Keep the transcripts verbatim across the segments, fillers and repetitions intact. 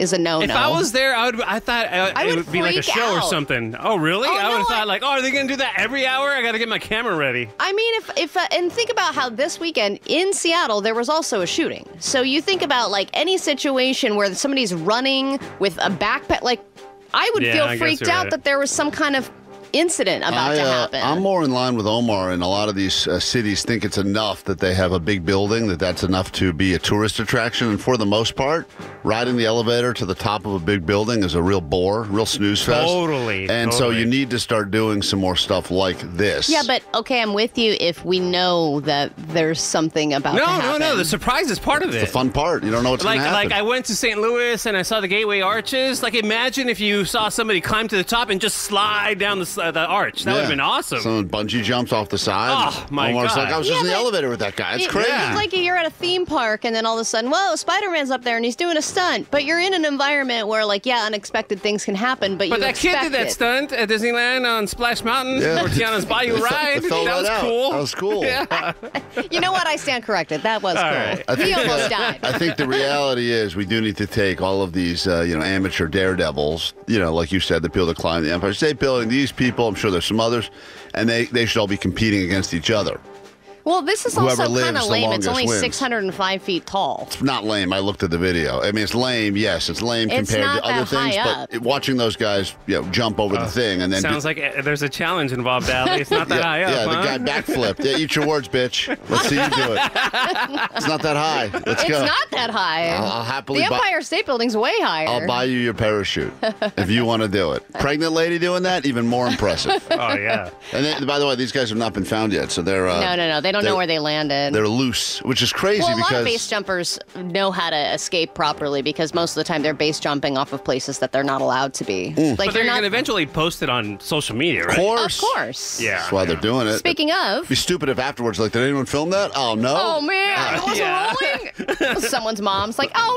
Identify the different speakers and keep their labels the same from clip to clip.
Speaker 1: is a no-no.
Speaker 2: If I was there, I would. I thought uh,
Speaker 1: I would
Speaker 2: it would be like a
Speaker 1: freak
Speaker 2: show or
Speaker 1: out.
Speaker 2: something. Oh, really?
Speaker 1: Oh,
Speaker 2: I would
Speaker 1: no,
Speaker 2: have thought
Speaker 1: I-
Speaker 2: like, oh, are they going to do that every hour? I got to get my camera ready.
Speaker 1: I mean, if if uh, and think about how this weekend in Seattle there was also a shooting. So you think about like any situation where somebody's running with a backpack, like I would
Speaker 2: Yeah,
Speaker 1: feel
Speaker 2: I guess
Speaker 1: freaked
Speaker 2: you're
Speaker 1: out
Speaker 2: right.
Speaker 1: that there was some kind of incident about
Speaker 3: I,
Speaker 1: to
Speaker 3: uh,
Speaker 1: happen.
Speaker 3: I'm more in line with Omar, and a lot of these uh, cities think it's enough that they have a big building, that that's enough to be a tourist attraction. And for the most part, riding the elevator to the top of a big building is a real bore, real snooze fest.
Speaker 2: Totally,
Speaker 3: And so
Speaker 2: totally.
Speaker 3: you need to start doing some more stuff like this.
Speaker 1: Yeah, but okay, I'm with you if we know that there's something about
Speaker 2: No,
Speaker 1: to
Speaker 2: no,
Speaker 1: happen.
Speaker 2: no. The surprise is part of it.
Speaker 3: the fun part. You don't know what's
Speaker 2: Like,
Speaker 3: going to happen.
Speaker 2: like I went to Saint Louis and I saw the Gateway Arches. Like, imagine if you saw somebody climb to the top and just slide down the, uh, the arch. That would have been awesome.
Speaker 3: Someone bungee jumps off the side.
Speaker 2: Oh, my
Speaker 3: Omar's
Speaker 2: God.
Speaker 3: like, I was just
Speaker 1: Yeah,
Speaker 3: in the
Speaker 1: but
Speaker 3: elevator with that guy. It's
Speaker 1: It-
Speaker 3: crazy.
Speaker 1: It's like you're at a theme park and then all of a sudden, whoa, Spider-Man's up there and he's doing a stunt. But you're in an environment where, like, yeah, unexpected things can happen, but,
Speaker 2: But
Speaker 1: you
Speaker 2: that kid
Speaker 1: expect
Speaker 2: did that
Speaker 1: it.
Speaker 2: stunt at Disneyland on Splash Mountain
Speaker 3: Yeah.
Speaker 2: or Tiana's Bayou
Speaker 3: It fell-
Speaker 2: Ride.
Speaker 3: it fell
Speaker 2: that
Speaker 3: right
Speaker 2: was
Speaker 3: out.
Speaker 2: cool.
Speaker 3: That was cool.
Speaker 2: Yeah.
Speaker 1: You know what? I stand corrected. That was cool.
Speaker 2: right.
Speaker 3: I
Speaker 1: He
Speaker 3: think,
Speaker 1: almost
Speaker 3: uh,
Speaker 1: died.
Speaker 3: I think the reality is we do need to take all of these, uh, you know, amateur daredevils, you know, like you said, the people that climb the Empire State Building, these people, I'm sure there's some others, and they, they should all be competing against each other.
Speaker 1: Well, this is
Speaker 3: Whoever
Speaker 1: also kind
Speaker 3: lives
Speaker 1: of
Speaker 3: the
Speaker 1: lame. It's
Speaker 3: longest
Speaker 1: only
Speaker 3: wins.
Speaker 1: six hundred five feet tall.
Speaker 3: It's not lame. I looked at the video. I mean, it's lame. Yes, it's lame
Speaker 1: It's
Speaker 3: compared
Speaker 1: not
Speaker 3: to other
Speaker 1: that
Speaker 3: things,
Speaker 1: high
Speaker 3: but
Speaker 1: up.
Speaker 3: it- watching those guys, you know, jump over the thing and then do-
Speaker 2: Sounds like uh, there's a challenge involved, Allie. It's not that
Speaker 3: yeah,
Speaker 2: high up,
Speaker 3: yeah,
Speaker 2: huh?
Speaker 3: the guy backflipped. Yeah, eat your words, bitch. Let's see you do it. It's not that high. Let's
Speaker 1: It's
Speaker 3: go.
Speaker 1: not that high.
Speaker 3: I'll, I'll happily
Speaker 1: the
Speaker 3: buy-
Speaker 1: Empire State Building's way higher.
Speaker 3: I'll buy you your parachute if you want to do it. Pregnant lady doing that, even more impressive.
Speaker 2: Oh, yeah.
Speaker 3: And then, by the way, these guys have not been found yet, so they're uh,
Speaker 1: no, no, no. They don't know
Speaker 3: they're-
Speaker 1: where they landed.
Speaker 3: they're loose, which is crazy
Speaker 1: Well, a lot
Speaker 3: because
Speaker 1: of base jumpers know how to escape properly because most of the time they're base jumping off of places that they're not allowed to be. Like
Speaker 2: But
Speaker 1: you're
Speaker 2: they're going
Speaker 1: not.
Speaker 2: to eventually post it on social media,
Speaker 3: of
Speaker 2: right?
Speaker 3: course,
Speaker 1: Of course.
Speaker 2: Yeah.
Speaker 3: that's why they're doing it.
Speaker 1: Speaking of.
Speaker 3: It'd be stupid if afterwards, like, did anyone film that? Oh no.
Speaker 1: Oh man,
Speaker 2: Uh,
Speaker 1: it wasn't
Speaker 2: yeah.
Speaker 1: rolling. Someone's mom's like, oh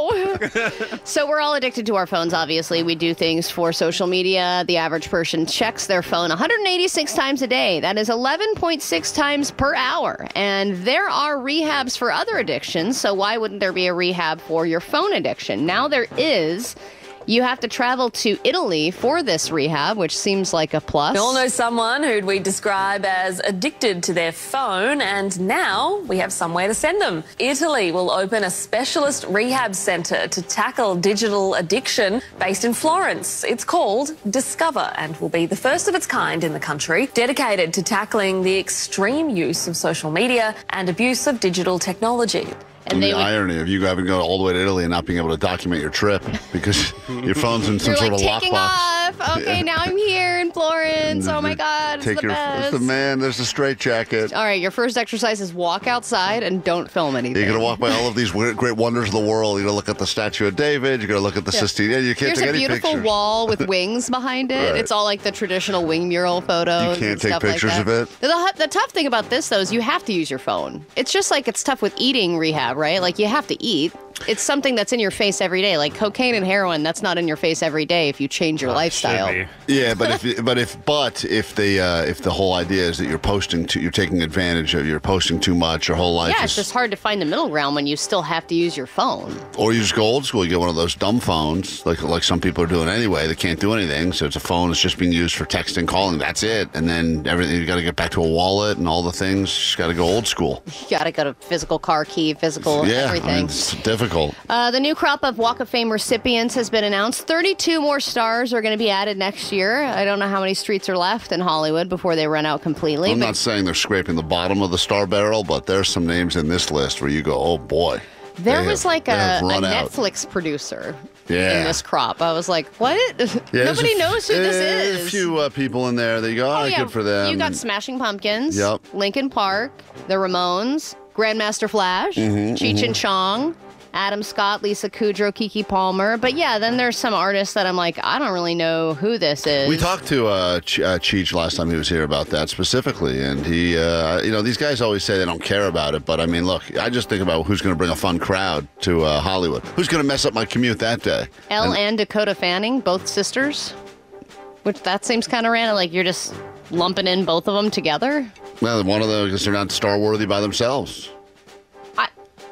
Speaker 1: no. So we're all addicted to our phones, obviously. We do things for social media. The average person checks their phone one hundred eighty-six times a day. That is eleven point six times per hour. And there are rehabs for other addictions, so why wouldn't there be a rehab for your phone addiction? Now there is. You have to travel to Italy for this rehab, which seems like a plus.
Speaker 4: We all know someone who'd we describe as addicted to their phone, and now we have somewhere to send them. Italy will open a specialist rehab centre to tackle digital addiction based in Florence. It's called Discover and will be the first of its kind in the country, dedicated to tackling the extreme use of social media and abuse of digital technology.
Speaker 1: And
Speaker 3: the
Speaker 1: they would,
Speaker 3: irony of you having to go all the way to Italy and not being able to document your trip because your phone's in some
Speaker 1: you're
Speaker 3: sort
Speaker 1: like
Speaker 3: of
Speaker 1: taking
Speaker 3: lockbox.
Speaker 1: off. Okay, now I'm here in Florence. Oh my God, it's
Speaker 3: Take
Speaker 1: the
Speaker 3: your
Speaker 1: best.
Speaker 3: it's the man. There's the straight jacket.
Speaker 1: All right, your first exercise is walk outside and don't film anything.
Speaker 3: You're gonna walk by all of these weird, great wonders of the world. You're gonna look at the Statue of David. You're gonna look at the
Speaker 1: Yeah.
Speaker 3: Sistine. You can't
Speaker 1: Here's
Speaker 3: take
Speaker 1: a
Speaker 3: any
Speaker 1: beautiful
Speaker 3: pictures.
Speaker 1: wall with wings behind it.
Speaker 3: Right.
Speaker 1: It's all like the traditional wing mural photos.
Speaker 3: You can't
Speaker 1: and
Speaker 3: take
Speaker 1: stuff
Speaker 3: pictures
Speaker 1: like
Speaker 3: of
Speaker 1: that.
Speaker 3: it?
Speaker 1: The, hu- the tough thing about this, though, is you have to use your phone. It's just like it's tough with eating rehab, right? Like you have to eat. It's something that's in your face every day. Like cocaine and heroin, that's not in your face every day if you change your lifestyle.
Speaker 2: Should
Speaker 3: Yeah, but if but if but if the uh, if the whole idea is that you're posting too, you're taking advantage of, you're posting too much. Your whole life
Speaker 1: Yeah,
Speaker 3: is,
Speaker 1: it's just hard to find the middle ground when you still have to use your phone.
Speaker 3: or you just go old school. You get one of those dumb phones, like like some people are doing anyway. They can't do anything, so it's a phone that's just being used for texting, calling. That's it, and then everything. You got to get back to a wallet and all the things. Just got to go old school.
Speaker 1: You got to go to physical car key, physical
Speaker 3: Yeah,
Speaker 1: everything.
Speaker 3: I mean, it's difficult.
Speaker 1: Uh, the new crop of Walk of Fame recipients has been announced. thirty-two more stars are going to be added next year. I don't know how many streets are left in Hollywood before they run out completely.
Speaker 3: I'm
Speaker 1: but
Speaker 3: not saying they're scraping the bottom of the star barrel, but there's some names in this list where you go, oh boy.
Speaker 1: there
Speaker 3: They
Speaker 1: was
Speaker 3: have-
Speaker 1: like
Speaker 3: they
Speaker 1: a,
Speaker 3: have
Speaker 1: a
Speaker 3: run out.
Speaker 1: Netflix producer
Speaker 3: Yeah.
Speaker 1: in this crop. I was like, what?
Speaker 3: Yeah, there's
Speaker 1: Nobody
Speaker 3: a f-
Speaker 1: knows who this
Speaker 3: there's
Speaker 1: is.
Speaker 3: A few uh, people in there that you go, oh,
Speaker 1: Oh, yeah.
Speaker 3: good for them.
Speaker 1: You got Smashing Pumpkins,
Speaker 3: Yep.
Speaker 1: Linkin Park, The Ramones, Grandmaster Flash,
Speaker 3: Mm-hmm,
Speaker 1: Cheech and Chong, Adam Scott, Lisa Kudrow, Kiki Palmer. But yeah, then there's some artists that I'm like, I don't really know who this is.
Speaker 3: We talked to uh, Ch- uh, Cheech last time he was here about that specifically, and he, uh, you know, these guys always say they don't care about it, but I mean, look, I just think about who's going to bring a fun crowd to uh, Hollywood. Who's going to mess up my commute that day?
Speaker 1: Elle
Speaker 3: And-
Speaker 1: and Dakota Fanning, both sisters. Which that seems kind of random. Like you're just lumping in both of them together.
Speaker 3: Well, one of them, because they're not star worthy by themselves.
Speaker 1: I,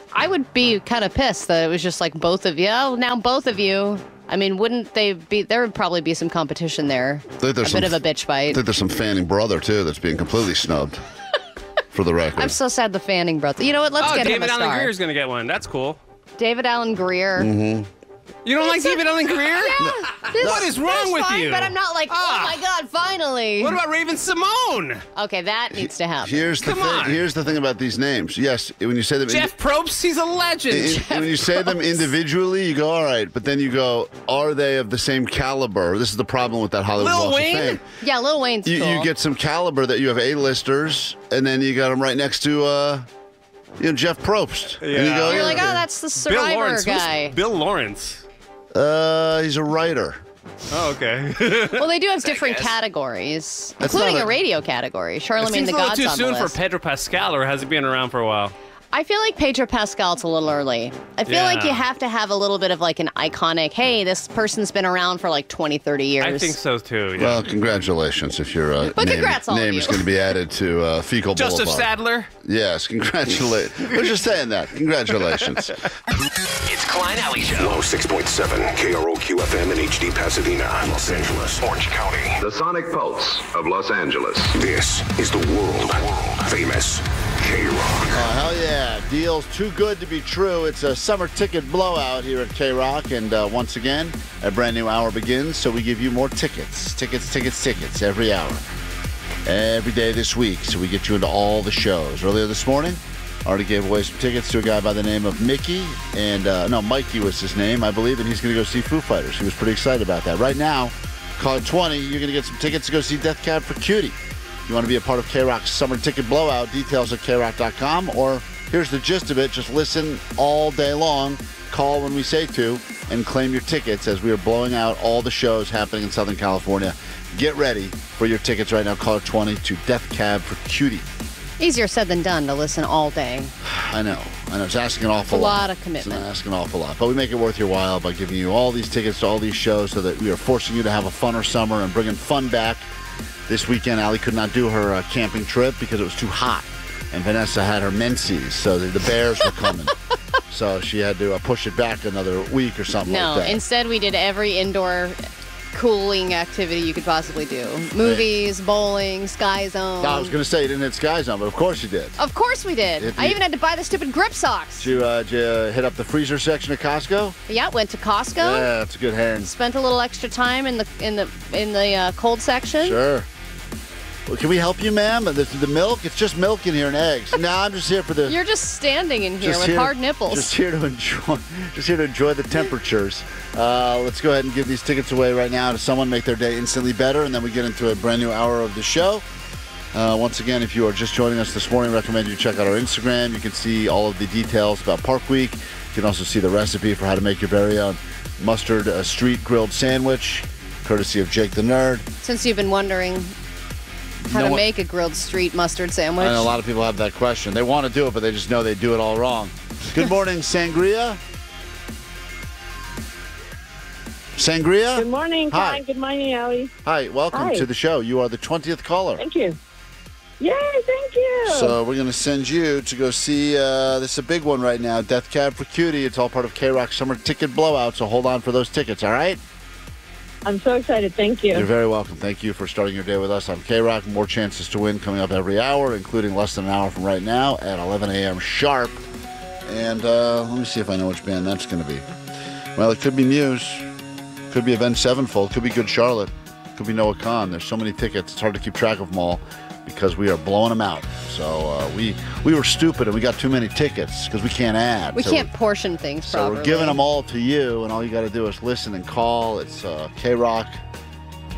Speaker 1: I would be kind of pissed that it was just like both of you. Oh, now both of you. I mean, wouldn't they be? There would probably be some competition there.
Speaker 3: I think there's
Speaker 1: a
Speaker 3: some,
Speaker 1: bit of a bitch fight.
Speaker 3: I think there's some Fanning brother, too, that's being completely snubbed. For the record.
Speaker 1: I'm so sad the Fanning brother. You know what? Let's
Speaker 2: oh,
Speaker 1: get
Speaker 2: David
Speaker 1: him a
Speaker 2: Allen
Speaker 1: star.
Speaker 2: Greer's going to get one. That's cool.
Speaker 1: David Allen Greer.
Speaker 3: Mm-hmm.
Speaker 2: You don't like David Allen Greer?
Speaker 1: Yeah, this-
Speaker 2: What is wrong
Speaker 1: that's
Speaker 2: with
Speaker 1: fine,
Speaker 2: you?
Speaker 1: But I'm not like,
Speaker 2: Ah.
Speaker 1: oh my god, finally.
Speaker 2: What about Raven Simone?
Speaker 1: Okay, that needs to happen.
Speaker 3: Here's the
Speaker 2: Come
Speaker 3: thing.
Speaker 2: on.
Speaker 3: Here's the thing about these names. Yes, when you say them,
Speaker 2: Jeff Probst, he's a legend.
Speaker 3: in- when you say them individually, you go all right. But then you go, are they of the same caliber? This is the problem with that Hollywood
Speaker 2: Lil
Speaker 3: Walk of
Speaker 2: Wayne?
Speaker 3: Fame.
Speaker 1: Yeah, Lil Wayne's
Speaker 3: You,
Speaker 1: cool.
Speaker 3: you get some caliber that you have A-listers, and then you got them right next to, uh, you know, Jeff Probst. And you
Speaker 2: Yeah.
Speaker 3: go,
Speaker 1: You're like,
Speaker 3: yeah.
Speaker 1: oh, that's the
Speaker 2: Bill
Speaker 1: Survivor
Speaker 2: Lawrence. Who's
Speaker 1: guy.
Speaker 2: Bill Lawrence.
Speaker 3: Uh, he's a writer.
Speaker 2: Oh, okay.
Speaker 1: Well, they do have different categories,
Speaker 3: That's
Speaker 1: including
Speaker 3: not
Speaker 1: a
Speaker 3: a-
Speaker 1: radio category.
Speaker 2: It
Speaker 1: Charlemagne
Speaker 2: seems
Speaker 1: the
Speaker 2: a little
Speaker 1: God's
Speaker 2: too
Speaker 1: on
Speaker 2: soon
Speaker 1: the
Speaker 2: for
Speaker 1: list.
Speaker 2: Pedro Pascal, or has he been around for a while?
Speaker 1: I feel like Pedro Pascal's a little early. I feel like
Speaker 2: Yeah.
Speaker 1: you have to have a little bit of like an iconic, hey, this person's been around for like twenty, thirty years.
Speaker 2: I think so, too. Yeah.
Speaker 3: Well, congratulations if your uh,
Speaker 1: But
Speaker 3: name,
Speaker 1: congrats, all of
Speaker 3: name
Speaker 1: you.
Speaker 3: is going to be added to uh, Fecal
Speaker 2: Joseph
Speaker 3: Boulevard.
Speaker 2: Sadler.
Speaker 3: Yes, congratulations. We're just saying that. Congratulations.
Speaker 5: It's Klein Alley Show.
Speaker 6: one oh six point seven K R O Q F M in H D Pasadena, Los Angeles, Orange County.
Speaker 7: The Sonic Pulse of Los Angeles.
Speaker 6: This is the world famous K-Rock.
Speaker 3: Oh, hell yeah. Deals too good to be true. It's a summer ticket blowout here at K-Rock. And uh, once again, a brand new hour begins. So we give you more tickets. Tickets, tickets, tickets every hour. Every day this week. So we get you into all the shows. Earlier this morning, already gave away some tickets to a guy by the name of Mickey. And, uh, no, Mikey was his name, I believe. And he's going to go see Foo Fighters. He was pretty excited about that. Right now, call it twenty. You're going to get some tickets to go see Death Cab for Cutie. You want to be a part of K-Rock's summer ticket blowout, details at K rock dot com, or here's the gist of it, just listen all day long, call when we say to, and claim your tickets as we are blowing out all the shows happening in Southern California. Get ready for your tickets right now. Call it twenty to Death Cab for Cutie.
Speaker 1: Easier said than done to listen all day.
Speaker 3: I know. I know. It's asking an awful
Speaker 1: a
Speaker 3: lot.
Speaker 1: lot of commitment.
Speaker 3: It's asking an awful lot. But we make it worth your while by giving you all these tickets to all these shows so that we are forcing you to have a funner summer and bringing fun back. This weekend, Allie could not do her uh, camping trip because it was too hot. And Vanessa had her menses, so the, the bears were coming. So she had to uh, push it back another week or something
Speaker 1: No,
Speaker 3: like that.
Speaker 1: instead we did every indoor cooling activity you could possibly do. Movies, bowling, Sky Zone.
Speaker 3: I was going to say you didn't hit Sky Zone, but of course you did.
Speaker 1: Of course we did.
Speaker 3: If
Speaker 1: I
Speaker 3: you-
Speaker 1: even had to buy the stupid grip socks.
Speaker 3: Did you, uh, did you uh, hit up the freezer section at Costco?
Speaker 1: Yeah, went to Costco.
Speaker 3: Yeah, that's a good hand.
Speaker 1: Spent a little extra time in the in the in the uh, cold section.
Speaker 3: Sure. Well, can we help you, ma'am? The, the milk? It's just milk in here and eggs. No, I'm just here for the...
Speaker 1: You're just standing in here
Speaker 3: Just
Speaker 1: with
Speaker 3: here-
Speaker 1: hard nipples.
Speaker 3: Just here to enjoy. Just here to enjoy the temperatures. Uh, let's go ahead and give these tickets away right now to someone, make their day instantly better, and then we get into a brand new hour of the show. Uh, once again, if you are just joining us this morning, I recommend you check out our Instagram. You can see all of the details about Park Week. You can also see the recipe for how to make your very own mustard uh, street grilled sandwich, courtesy of Jake the Nerd.
Speaker 1: Since you've been wondering how
Speaker 3: No
Speaker 1: to
Speaker 3: one-
Speaker 1: make a grilled street mustard sandwich.
Speaker 3: I know a lot of people have that question. They want to do it, but they just know they do it all wrong. Good morning, Sangria. Sangria?
Speaker 8: Good morning,
Speaker 3: Hi.
Speaker 8: Klein. Good morning, Allie.
Speaker 3: Hi, welcome
Speaker 8: Hi.
Speaker 3: to the show. You are the twentieth caller.
Speaker 8: Thank you. Yay, thank you.
Speaker 3: So we're going to send you to go see, uh, this is a big one right now, Death Cab for Cutie. It's all part of K-Rock Summer Ticket Blowout, so hold on for those tickets, all right?
Speaker 8: I'm so excited. Thank you.
Speaker 3: You're very welcome. Thank you for starting your day with us on K-Rock. More chances to win coming up every hour, including less than an hour from right now at eleven a.m. sharp. And uh, let me see if I know which band that's going to be. Well, it could be Muse. Could be Avenged Sevenfold. Could be Good Charlotte. Could be Noah Khan. There's so many tickets. It's hard to keep track of them all because we are blowing them out. So uh, we we were stupid and we got too many tickets because we can't add.
Speaker 1: we
Speaker 3: So
Speaker 1: can't portion things
Speaker 3: So
Speaker 1: properly.
Speaker 3: we're giving them all to you, and all you got to do is listen and call. It's uh, K Rock